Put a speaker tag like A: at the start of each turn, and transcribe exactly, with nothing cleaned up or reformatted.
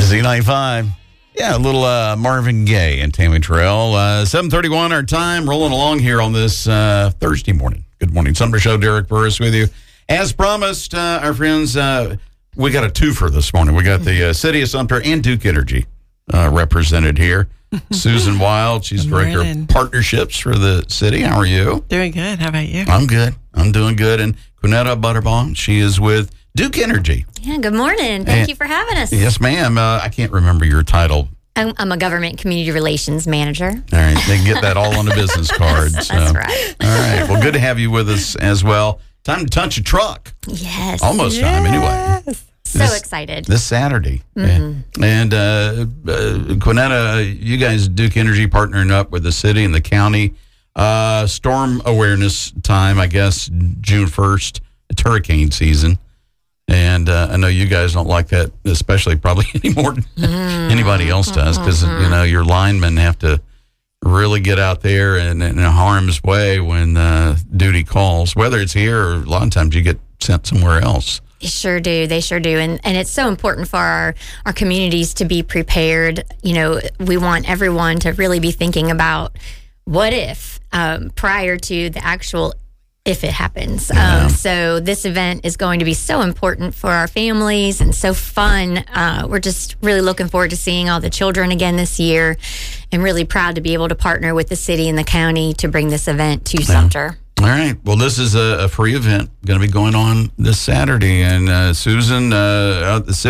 A: Z ninety-five. Yeah, a little uh, Marvin Gaye and Tammy Terrell. Uh, seven thirty-one our time, rolling along here on this uh, Thursday morning. Good morning, Summer Show. Derek Burris with you. As promised, uh, our friends, uh, we got a twofer this morning. We got the uh, City of Sumter and Duke Energy uh, represented here. Susan Wild, she's
B: Good
A: Director
B: morning.
A: of Partnerships for the city. How are you?
B: Doing good. How about you?
A: I'm good. I'm doing good. And Quinetta Butterbaum, she is with Duke Energy.
C: Yeah, good morning. Thank
A: And-
C: you for having us.
A: Yes, ma'am. Uh, I can't remember your title.
C: I'm, I'm a government community relations manager.
A: All right. They can get that all on a business card.
C: That's
A: so.
C: right.
A: All right. Well, good to have you with us as well. Time to touch a truck.
C: Yes.
A: Almost time, anyway.
C: So
A: This-
C: excited.
A: This Saturday.
C: Mm-hmm.
A: And uh, uh, Quinetta, you guys, Duke Energy, partnering up with the city and the county. Uh, storm awareness time, I guess, June first. It's hurricane season. And uh, I know you guys don't like that, especially probably any more than
C: Mm-hmm.
A: anybody else does, because, you know, your linemen have to really get out there and in harm's way when uh, duty calls, whether it's here or a lot of times you get sent somewhere else.
C: They sure do. They sure do. And and it's so important for our, our communities to be prepared. You know, we want everyone to really be thinking about what if um, prior to the actual if it happens.
A: Yeah.
C: Um, so this event is going to be so important for our families and so fun. Uh, we're just really looking forward to seeing all the children again this year and really proud to be able to partner with the city and the county to bring this event to Sumter.
A: All right. Well, this is a, a free event going to be going on this Saturday. And uh, Susan, uh, out at the